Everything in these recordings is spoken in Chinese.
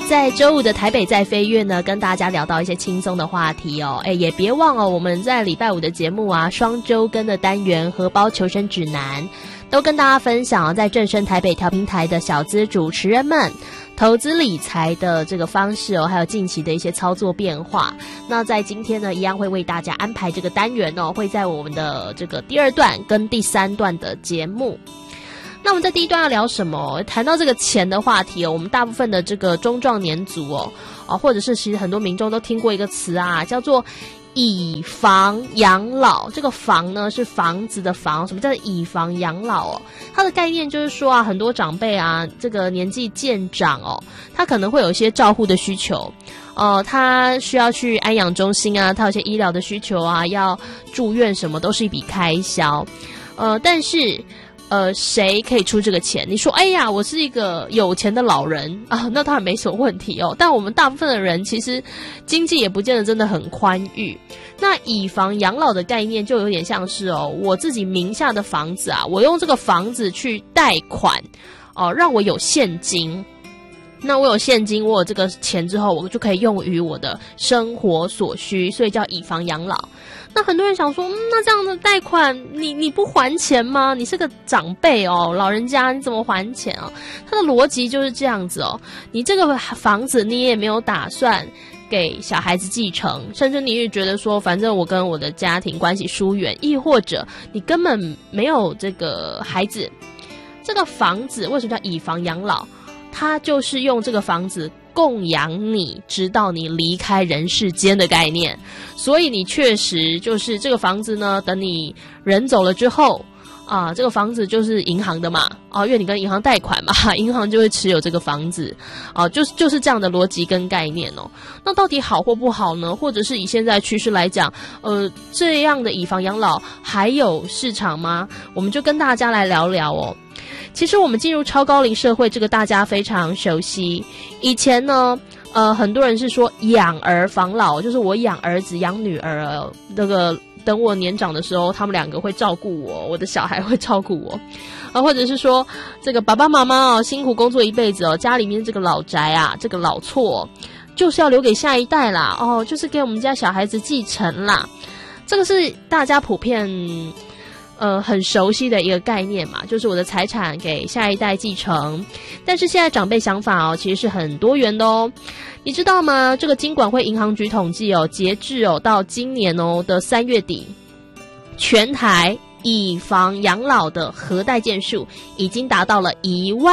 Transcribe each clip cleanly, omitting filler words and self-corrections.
在周五的台北在飞跃呢，跟大家聊到一些轻松的话题哦。也别忘了我们在礼拜五的节目啊，双周更的单元荷包求生指南，都跟大家分享在正声台北调频台的小资主持人们投资理财的这个方式哦，还有近期的一些操作变化。那在今天呢，一样会为大家安排这个单元哦，会在我们的这个第2段跟第3段的节目。那我们在第1段要聊什么？谈到这个钱的话题哦，我们大部分的这个中壮年族或者是其实很多民众都听过一个词啊，叫做以房养老。这个房呢是房子的房，什么叫以房养老哦？它的概念就是说啊，很多长辈啊，这个年纪渐长哦，他可能会有一些照护的需求，他需要去安养中心啊，他有些医疗的需求啊，要住院什么都是一笔开销，但是谁可以出这个钱？你说，哎呀，我是一个有钱的老人啊，那当然没什么问题哦。但我们大部分的人其实经济也不见得真的很宽裕。那以房养老的概念就有点像是我自己名下的房子啊，我用这个房子去贷款让我有现金。那我有现金，我有这个钱之后，我就可以用于我的生活所需，所以叫以房养老。那很多人想说，那这样的贷款，你不还钱吗？你是个长辈老人家，你怎么还钱他的逻辑就是这样子你这个房子你也没有打算给小孩子继承，甚至你也觉得说，反正我跟我的家庭关系疏远，亦或者你根本没有这个孩子。这个房子为什么叫以房养老？它就是用这个房子供养你直到你离开人世间的概念。所以你确实就是这个房子呢，等你人走了之后这个房子就是银行的嘛因为你跟银行贷款嘛，银行就会持有这个房子就是这样的逻辑跟概念那到底好或不好呢？或者是以现在趋势来讲这样的以房养老还有市场吗？我们就跟大家来聊聊其实我们进入超高龄社会，这个大家非常熟悉。以前呢很多人是说养儿防老，就是我养儿子养女儿那个等我年长的时候，他们2个会照顾我，我的小孩会照顾我或者是说这个爸爸妈妈辛苦工作一辈子家里面这个老宅啊，这个老厝就是要留给下一代啦就是给我们家小孩子继承啦。这个是大家普遍很熟悉的一个概念嘛，就是我的财产给下一代继承。但是现在长辈想法其实是很多元的你知道吗？这个金管会银行局统计截至到今年的3月底，全台以房养老的核贷件数已经达到了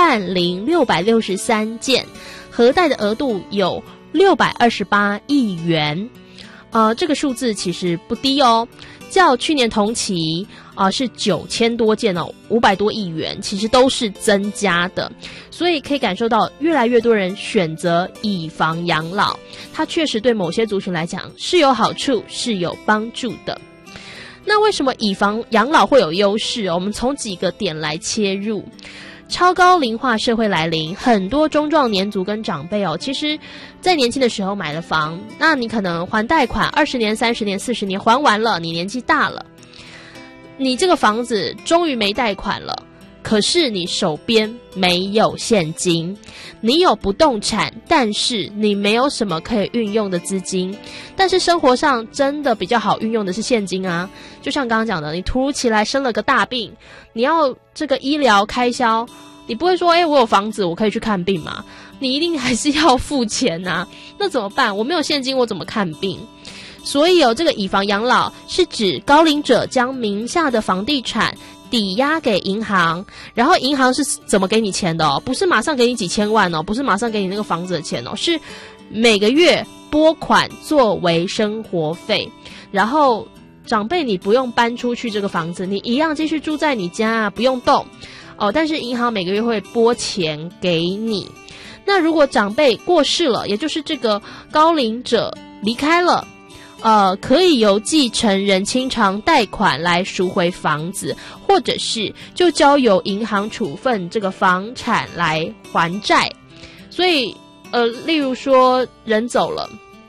10663件，核贷的额度有628亿元。这个数字其实不低较去年同期是9000多件500多亿元，其实都是增加的。所以可以感受到越来越多人选择以房养老，它确实对某些族群来讲是有好处，是有帮助的。那为什么以房养老会有优势我们从几个点来切入。超高龄化社会来临，很多中壮年族跟长辈其实在年轻的时候买了房，那你可能还贷款20年、30年、40年还完了，你年纪大了，你这个房子终于没贷款了，可是你手边没有现金，你有不动产，但是你没有什么可以运用的资金。但是生活上真的比较好运用的是现金啊，就像刚刚讲的，你突如其来生了个大病，你要这个医疗开销，你不会说我有房子我可以去看病嘛，你一定还是要付钱啊。那怎么办？我没有现金我怎么看病？所以这个以房养老是指高龄者将名下的房地产抵押给银行，然后银行是怎么给你钱的不是马上给你几千万不是马上给你那个房子的钱是每个月拨款作为生活费，然后长辈你不用搬出去这个房子，你一样继续住在你家不用动但是银行每个月会拨钱给你。那如果长辈过世了，也就是这个高龄者离开了可以由继承人清偿贷款来赎回房子，或者是就交由银行处分这个房产来还债。所以例如说人走了，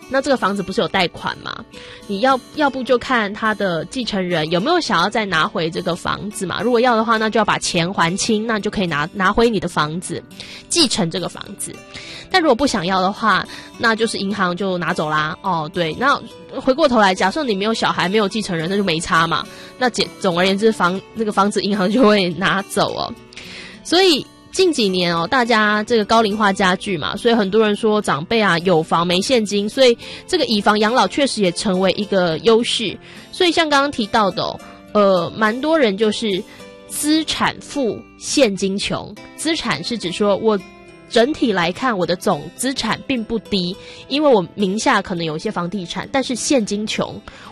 那这个房子不是有贷款吗？你要不就看他的继承人有没有想要再拿回这个房子嘛。如果要的话，那就要把钱还清，那就可以拿回你的房子，继承这个房子。但如果不想要的话，那就是银行就拿走啦。哦，对，那回过头来，假设你没有小孩，没有继承人，那就没差嘛。那总而言之，那个房子银行就会拿走哦。所以近几年哦，大家这个高龄化加剧嘛，所以很多人说长辈啊有房没现金，所以这个以房养老确实也成为一个优势。所以像刚刚提到的蛮多人就是资产富现金穷。资产是指说我整体来看我的总资产并不低，因为我名下可能有一些房地产，但是现金穷，